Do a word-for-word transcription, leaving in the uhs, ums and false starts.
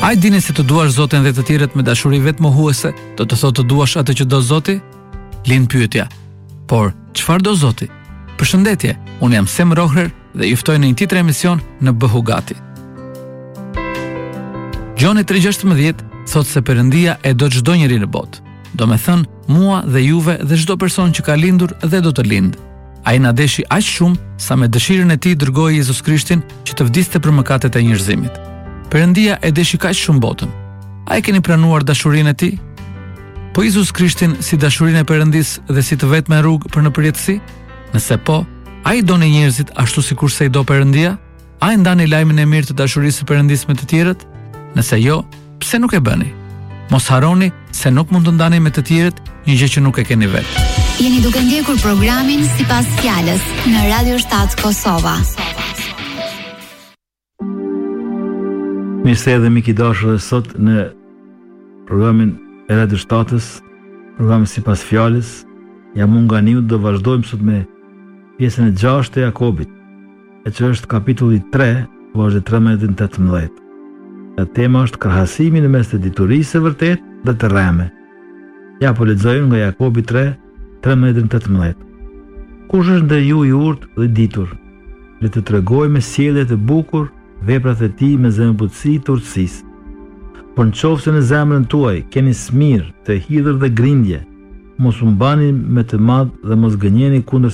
A i dini se të duash Zotin dhe të tjerët me dashuri vetë mohuese, do të thotë të duash atë që do Zoti? Lind pyetja. Por, çfarë do Zoti? Përshëndetje, unë jam Sem Rohrer dhe ju ftoj në një tjetër emision në Bëhu Gati. Gjoni tre gjashtëmbëdhjetë thotë se Perëndia e do çdo njeri në botë. Do me thënë, mua dhe juve dhe çdo person që ka lindur dhe do të lindë. Ai na deshi aq shumë sa me dëshirën e tij dërgoi Jezus Krishtin që të vdiste për mëkatet e njerëzimit. Perëndia e deshi kaq shumë botën. A e keni pranuar dashurinë e tij? Po Jezus Krishtin si dashurinë e Perëndisë dhe si të vetme rrugë për në përjetësi? Nëse po, a i doni njerëzit ashtu sikur se i do Perëndia? A i ndani lajmin e mirë të dashurisë së Perëndisë me të tjerët? Nëse jo, pse nuk e bëni? Mos harroni se nuk mund të ndani me të tjerët një gjë që nuk e keni vetë. Jeni duke ndjekur programin Sipas Fjalës në Radio shtat Kosova. Mirë se edhe miki dashur sot në programin e Radio shtatës, programin Sipas Fjalës. Jam unë nga Niu, do vazhdojmë sot me pjesën e gjashtë e Jakobit, e që është kapitulli tre, vargjet tretëmbëdhjetë deri në tetëmbëdhjetë. E tema është krahasimi në mes të diturisë së vërtet dhe të rreme. Ja po lexojmë nga Jakobi tre, tretëmbëdhjetë deri në tetëmbëdhjetë. Kush është ndër ju i urtë dhe ditur? Le të tregojë me sjellje të bukur veprat e tij me zemëbutësi të urtësisë. Por nëse në zemrën tuaj keni smir, të hidhur dhe grindje, mos u mbani me të madh dhe mos gënjeni kundër